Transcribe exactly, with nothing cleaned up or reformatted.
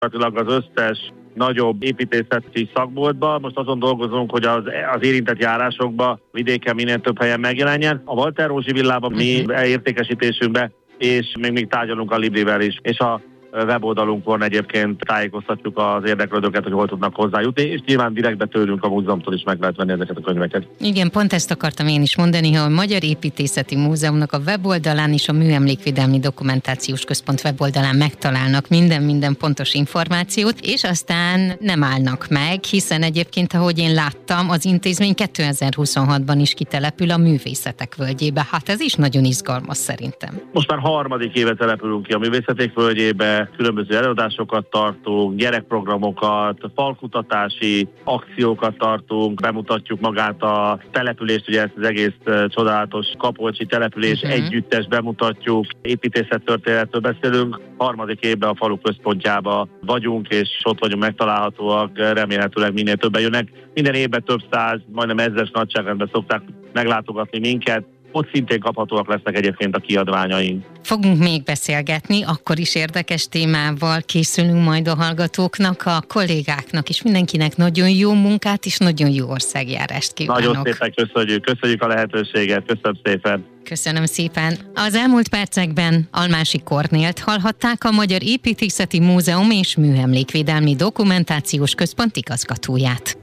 gyakorlatilag az összes nagyobb építészeti szakboltban. Most azon dolgozunk, hogy az, az érintett járásokba vidéken minél több helyen megjelenjen. A Walter Rózsi villában mi értékesítésünkbe, és még, még tárgyalunk a Librivel is, és a weboldalunkon egyébként tájékoztatjuk az érdeklődőket, hogy hol tudnak hozzájutni, és nyilván direktbe tőlünk a múzeumtól is meg lehet venni ezeket a könyveket. Igen, pont ezt akartam én is mondani, hogy a Magyar Építészeti Múzeumnak a weboldalán és a Műemlékvédelmi Dokumentációs Központ weboldalán megtalálnak minden-minden pontos információt, és aztán nem állnak meg, hiszen egyébként, ahogy én láttam, az intézmény kétezer-huszonhatban is kitelepül a Művészetek Völgyébe. Hát ez is nagyon izgalmas szerintem. Most már harmadik éve települünk ki a Művészetek Völgyébe, különböző előadásokat tartunk, gyerekprogramokat, falkutatási akciókat tartunk, bemutatjuk magát a települést, ugye ezt az egész csodálatos Kapolcsi település uh-huh. együttes bemutatjuk, építészettörténetről beszélünk, harmadik évben a falu központjába vagyunk, és ott vagyunk megtalálhatóak, remélhetőleg minél többen jönnek. Minden évben több száz, majdnem ezres nagyságrendben szokták meglátogatni minket. Ott szintén kaphatóak lesznek egyébként a kiadványaink. Fogunk még beszélgetni, akkor is érdekes témával készülünk majd a hallgatóknak, a kollégáknak és mindenkinek nagyon jó munkát és nagyon jó országjárást kívánok. Nagyon szépen köszönjük, köszönjük a lehetőséget, köszönöm szépen. Köszönöm szépen. Az elmúlt percekben Almási Kornélt hallhatták, a Magyar Építészeti Múzeum és Műemlékvédelmi Dokumentációs Központ igazgatóját.